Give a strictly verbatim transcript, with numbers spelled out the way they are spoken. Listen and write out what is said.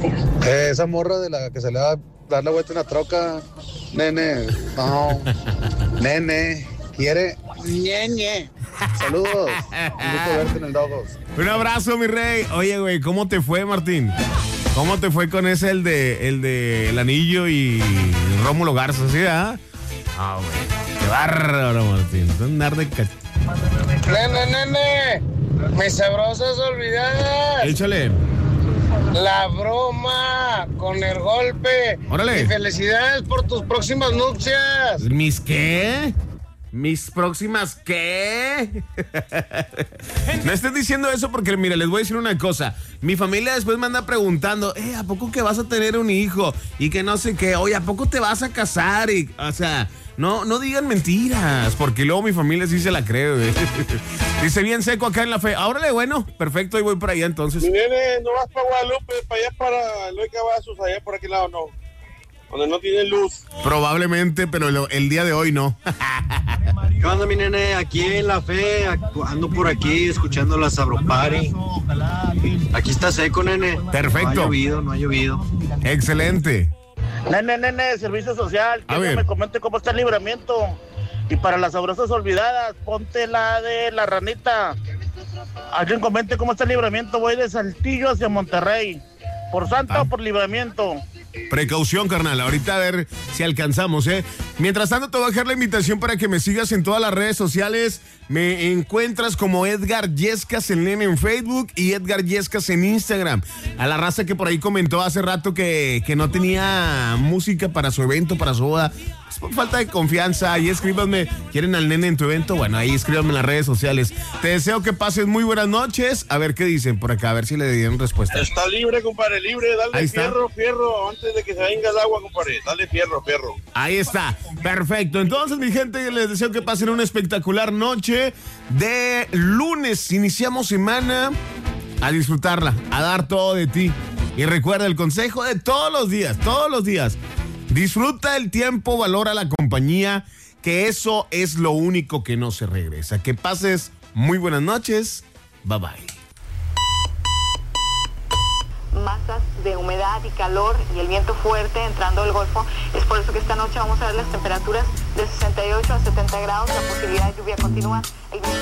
Eh, esa morra de la que se le va a dar la vuelta en la troca, nene, no, nene, quiere, ñeñe. Saludos, un gusto verte en el Dogos. Un abrazo, mi rey. Oye, güey, ¿cómo te fue, Martín? ¿Cómo te fue con ese, el de el de el anillo y Rómulo Garza, sí, ah? Ah, güey, qué bárbaro, Martín. Andar de cach... Nene, nene, mis sabrosas olvidadas. Échale. La broma con el golpe. Órale. Y felicidades por tus próximas nupcias. ¿Mis qué? ¿Mis próximas qué? No estén diciendo eso porque, mira, les voy a decir una cosa. Mi familia después me anda preguntando, eh, ¿a poco que vas a tener un hijo? Y que no sé qué, oye, ¿a poco te vas a casar? Y, o sea, no, no digan mentiras, porque luego mi familia sí se la cree, güey. Dice bien seco acá en la fe. Órale, bueno, perfecto, ahí voy para allá entonces. Mi nene, no vas para Guadalupe, para allá para Luis Cavazos, allá por aquel lado no. Donde no tiene luz. Probablemente, pero el, el día de hoy no. ¿Qué onda, mi nene? Aquí en la fe, ando por aquí escuchando la Sabropari. Aquí está seco, nene. Perfecto. No ha llovido, no ha llovido. Excelente. Nene, nene, servicio social. A Que ver. me comente cómo está el libramiento. Y para las sabrosas olvidadas, ponte la de la ranita. Alguien comente cómo está el libramiento. Voy de Saltillo hacia Monterrey. ¿Por Santa Ah. o por libramiento? Precaución, carnal. Ahorita a ver si alcanzamos, ¿eh? Mientras tanto, te voy a dejar la invitación para que me sigas en todas las redes sociales. Me encuentras como Edgar Yescas, el nene, en Facebook y Edgar Yescas en Instagram. A la raza que por ahí comentó hace rato que, que no tenía música para su evento, para su boda. Es por falta de confianza. Ahí escríbanme. ¿Quieren al nene en tu evento? Bueno, ahí escríbanme en las redes sociales. Te deseo que pases muy buenas noches. A ver qué dicen por acá, a ver si le dieron respuesta. Está libre, compadre, libre. Ahí Dale está. fierro, fierro, antes de que se venga el agua, compadre. Dale fierro, fierro. Ahí está, perfecto. Entonces, mi gente, les deseo que pasen una espectacular noche de lunes. Iniciamos semana a disfrutarla, a dar todo de ti. Y recuerda el consejo de todos los días, todos los días. Disfruta el tiempo, valora la compañía, que eso es lo único que no se regresa. Que pases muy buenas noches. Bye bye. Masas de humedad y calor y el viento fuerte entrando del Golfo. Es por eso que esta noche vamos a ver las temperaturas de sesenta y ocho a setenta grados. La posibilidad de lluvia continúa. El viento